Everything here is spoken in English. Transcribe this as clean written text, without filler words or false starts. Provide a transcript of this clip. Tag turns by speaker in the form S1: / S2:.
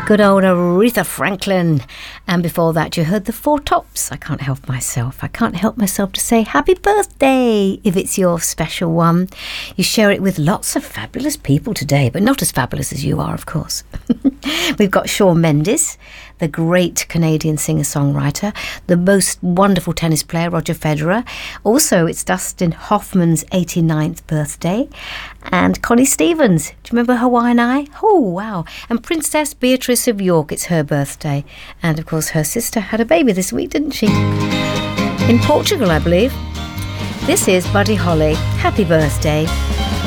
S1: Good old Aretha Franklin. And before that, you heard the Four Tops. I can't help myself. I can't help myself to say happy birthday if it's your special one. You share it with lots of fabulous people today, but not as fabulous as you are, of course. We've got Shawn Mendes, the great Canadian singer-songwriter, the most wonderful tennis player, Roger Federer. Also, it's Dustin Hoffman's 89th birthday. And Connie Stevens. Do you remember Hawaiian Eye? Oh, wow. And Princess Beatrice of York, it's her birthday. And, of course, her sister had a baby this week, didn't she? In Portugal, I believe. This is Buddy Holly. Happy birthday.